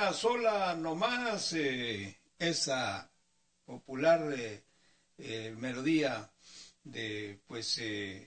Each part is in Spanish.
una sola nomás, esa popular melodía de, pues,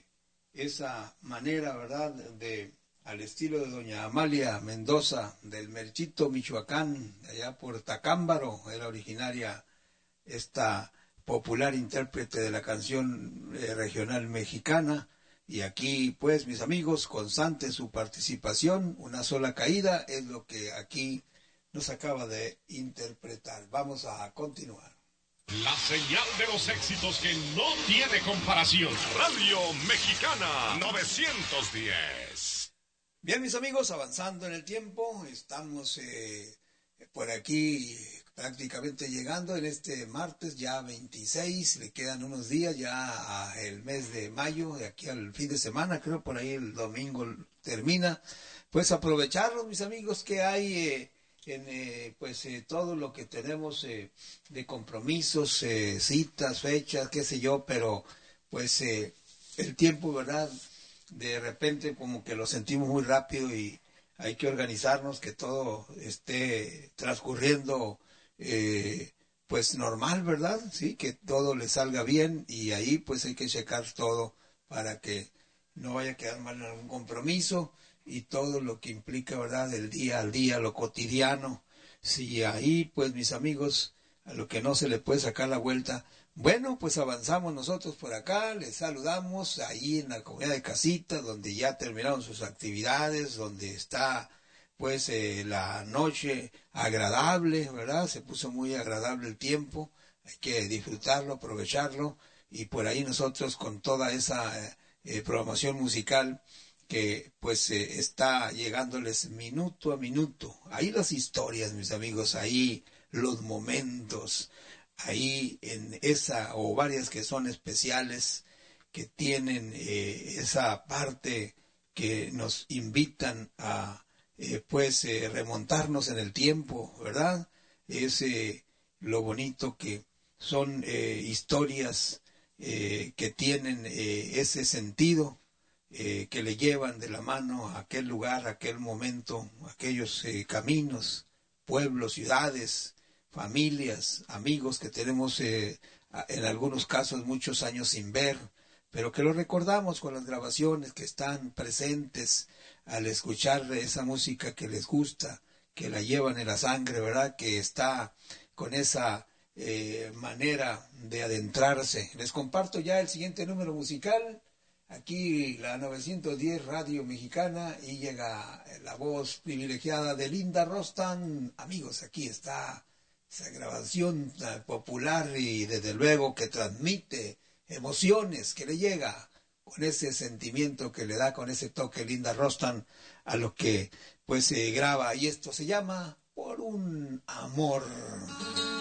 esa manera, ¿verdad?, de al estilo de doña Amalia Mendoza, del Merchito, Michoacán, allá por Tacámbaro, era originaria esta popular intérprete de la canción regional mexicana. Y aquí, pues, mis amigos, constante su participación, una sola caída, es lo que aquí nos acaba de interpretar. Vamos a continuar. La señal de los éxitos que no tiene comparación. Radio Mexicana 910. Bien, mis amigos, avanzando en el tiempo, estamos por aquí prácticamente llegando en este martes, ya 26, le quedan unos días ya el mes de mayo, de aquí al fin de semana, creo por ahí el domingo termina. Pues aprovecharlos, mis amigos, que hay todo lo que tenemos de compromisos, citas, fechas, qué sé yo, pero pues el tiempo, ¿verdad?, de repente como que lo sentimos muy rápido y hay que organizarnos, que todo esté transcurriendo pues normal, ¿verdad? Sí, que todo le salga bien, y ahí pues hay que checar todo para que no vaya a quedar mal en algún compromiso y todo lo que implica, ¿verdad?, el día al día, lo cotidiano. Sí, ahí pues, mis amigos, a lo que no se le puede sacar la vuelta. Bueno, pues avanzamos nosotros por acá, les saludamos ahí en la comunidad de Casitas, donde ya terminaron sus actividades, donde está pues la noche agradable, ¿verdad? Se puso muy agradable el tiempo, hay que disfrutarlo, aprovecharlo, y por ahí nosotros con toda esa programación musical que pues está llegándoles minuto a minuto. Ahí las historias, mis amigos, ahí los momentos, ahí en esa o varias que son especiales, que tienen esa parte que nos invitan a remontarnos en el tiempo, ¿verdad? Es lo bonito que son historias que tienen ese sentido, que le llevan de la mano a aquel lugar, a aquel momento, aquellos caminos, pueblos, ciudades, familias, amigos que tenemos en algunos casos muchos años sin ver, pero que lo recordamos con las grabaciones, que están presentes al escuchar esa música que les gusta, que la llevan en la sangre, ¿verdad?, que está con esa manera de adentrarse. Les comparto ya el siguiente número musical, aquí la 910 Radio Mexicana, y llega la voz privilegiada de Linda Rostan. Amigos, aquí está esa grabación popular y desde luego que transmite emociones, que le llega con ese sentimiento que le da, con ese toque Linda Rostan a lo que pues se graba, y esto se llama Por un amor.